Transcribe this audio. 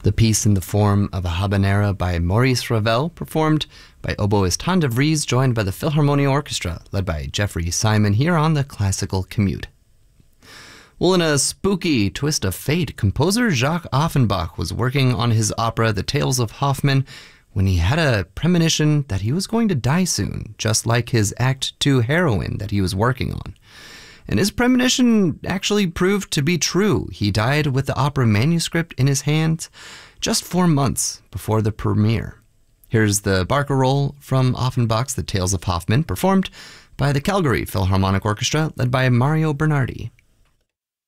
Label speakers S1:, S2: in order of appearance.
S1: The piece in the form of a habanera by Maurice Ravel, performed by oboist Han de Vries, joined by the Philharmonia Orchestra, led by Jeffrey Simon, here on the Classical Commute. Well, in a spooky twist of fate, composer Jacques Offenbach was working on his opera The Tales of Hoffmann when he had a premonition that he was going to die soon, just like his Act II heroine that he was working on. And his premonition actually proved to be true. He died with the opera manuscript in his hands just 4 months before the premiere. Here's the barcarolle from Offenbach's The Tales of Hoffmann, performed by the Calgary Philharmonic Orchestra, led by Mario Bernardi.